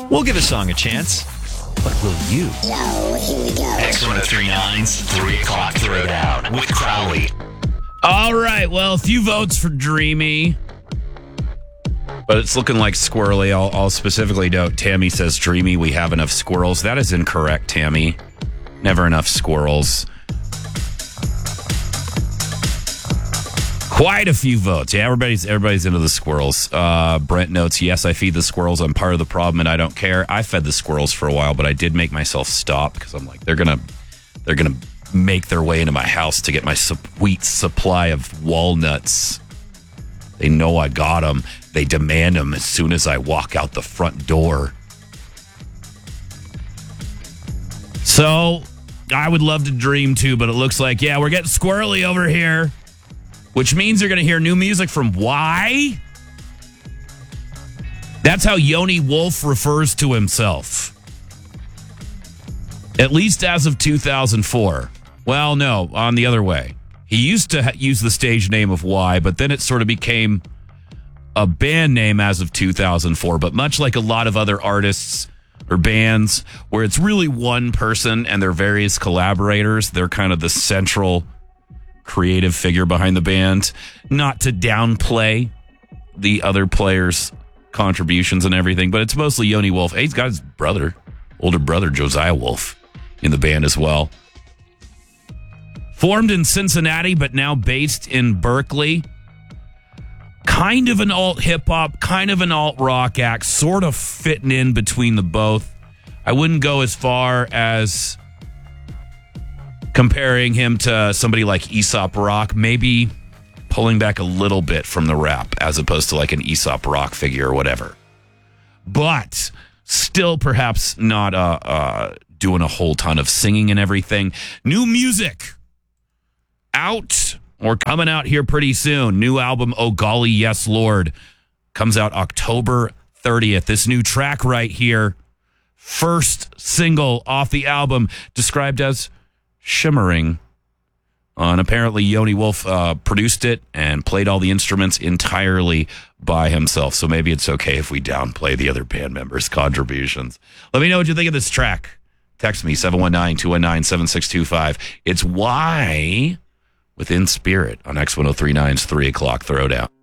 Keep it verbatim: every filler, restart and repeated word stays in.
We'll give a song a chance. But will you? No, here we go. X one oh three nine's three o'clock Throwdown with Crowley. All right, well, a few votes for Dreamy. But it's looking like squirrely. I'll, I'll specifically note, Tammy says, Dreamy, we have enough squirrels. That is incorrect, Tammy. Never enough squirrels. Quite a few votes. Yeah, everybody's everybody's into the squirrels. Uh, Brent notes, yes, I feed the squirrels. I'm part of the problem, and I don't care. I fed the squirrels for a while, but I did make myself stop because I'm like, they're gonna, they're gonna make their way into my house to get my sweet supply of walnuts. They know I got them. They demand them as soon as I walk out the front door. So, I would love to dream too, but it looks like, yeah, we're getting squirrely over here. Which means you're going to hear new music from Y. That's how Yoni Wolf refers to himself. At least as of two thousand four. Well, no, on the other way. He used to ha- use the stage name of Y, but then it sort of became a band name as of two thousand four. But much like a lot of other artists or bands where it's really one person and their various collaborators, they're kind of the central creative figure behind the band, not to downplay the other players' contributions and everything, but it's mostly Yoni Wolf. Hey, he's got his brother, older brother, Josiah Wolf, in the band as well. Formed in Cincinnati, but now based in Berkeley. Kind of an alt hip-hop, kind of an alt rock act, sort of fitting in between the both. I wouldn't go as far as comparing him to somebody like Aesop Rock, maybe pulling back a little bit from the rap as opposed to like an Aesop Rock figure or whatever. But still perhaps not uh, uh, doing a whole ton of singing and everything. New music out or coming out here pretty soon. New album, Oh Golly, Yes Lord, comes out October thirtieth. This new track right here, first single off the album, described as shimmering. Uh, and apparently Yoni Wolf uh, produced it and played all the instruments entirely by himself. So maybe it's okay if we downplay the other band members' contributions. Let me know what you think of this track. Text me, seven one nine, two one nine, seven six two five. It's Y with In Spirit on X ten thirty-nine's three o'clock Throwdown.